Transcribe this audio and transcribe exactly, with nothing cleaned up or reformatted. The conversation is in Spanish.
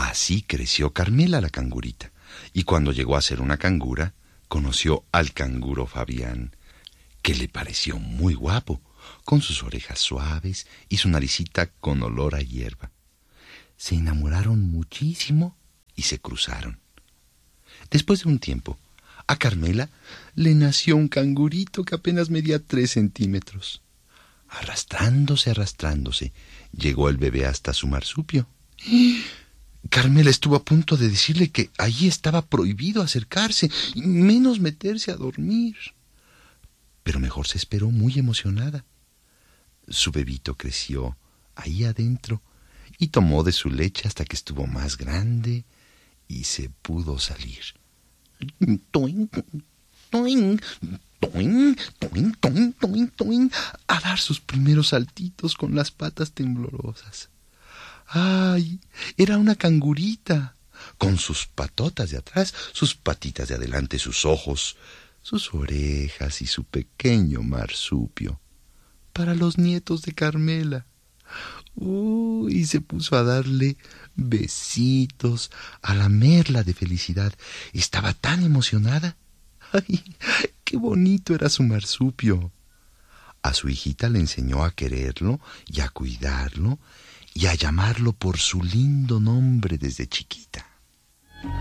Así creció Carmela la cangurita, y cuando llegó a ser una cangura, conoció al canguro Fabián, que le pareció muy guapo, con sus orejas suaves y su naricita con olor a hierba. Se enamoraron muchísimo y se cruzaron. Después de un tiempo, a Carmela le nació un cangurito que apenas medía tres centímetros. Arrastrándose, arrastrándose, llegó el bebé hasta su marsupio. Carmela estuvo a punto de decirle que allí estaba prohibido acercarse, y menos meterse a dormir. Pero mejor se esperó muy emocionada. Su bebito creció ahí adentro y tomó de su leche hasta que estuvo más grande y se pudo salir. Toing, toing, toing, toing, toing, toing, toing, a dar sus primeros saltitos con las patas temblorosas. ¡Ay! Era una cangurita, con sus patotas de atrás, sus patitas de adelante, sus ojos, sus orejas y su pequeño marsupio. Para los nietos de Carmela. Uh, y se puso a darle besitos, a lamerla de felicidad. Estaba tan emocionada. ¡Ay! ¡Qué bonito era su marsupio! A su hijita le enseñó a quererlo y a cuidarlo y a llamarlo por su lindo nombre desde chiquita.